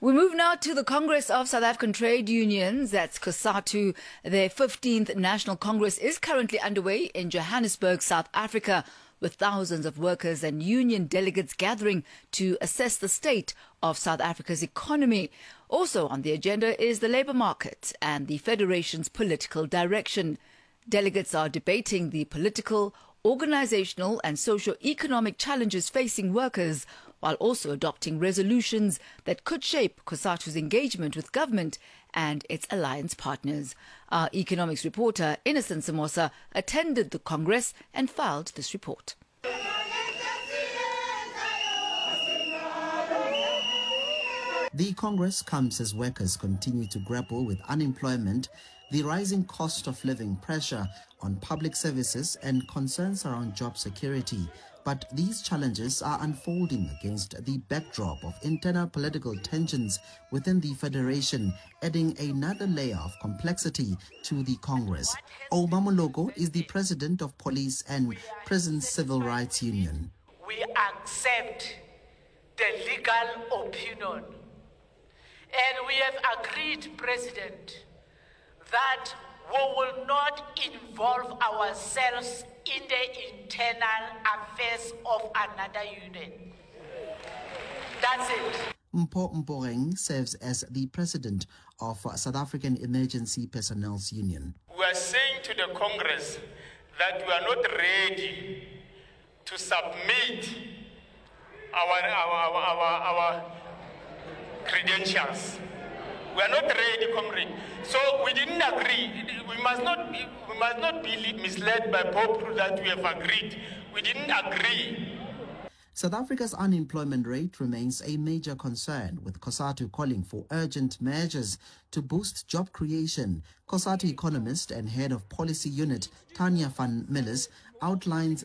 We move now to the Congress of South African Trade Unions, that's COSATU. Their 15th National Congress is currently underway in Johannesburg, South Africa, with thousands of workers and union delegates gathering to assess the state of South Africa's economy. Also on the agenda is the labour market and the Federation's political direction. Delegates are debating the political, organisational and socio-economic challenges facing workers, while also adopting resolutions that could shape COSATU's engagement with government and its alliance partners. Our economics reporter, Innocent Samosa, attended the Congress and filed this report. The Congress comes as workers continue to grapple with unemployment, the rising cost of living pressure on public services and concerns around job security. But these challenges are unfolding against the backdrop of internal political tensions within the Federation, adding another layer of complexity to the Congress. Obamologo is the president of Police and Prison Civil Rights Union. We accept the legal opinion. And we have agreed, President, that we will not involve ourselves in the internal affairs of another union. That's it. Mpho Mporeng serves as the president of South African Emergency Personnel's Union. We are saying to the Congress that we are not ready to submit our credentials. We are not ready, comrade. So we didn't agree. We must not be misled by people that we have agreed. We didn't agree. South Africa's unemployment rate remains a major concern, with COSATU calling for urgent measures to boost job creation. COSATU economist and head of policy unit Tanya van Millis outlines